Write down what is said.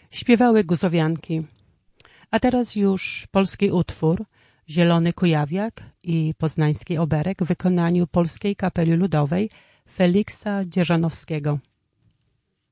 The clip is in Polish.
śpiewały guzowianki. A teraz już polski utwór Zielony Kujawiak i poznański oberek w wykonaniu Polskiej Kapeli Ludowej Feliksa Dzierżanowskiego.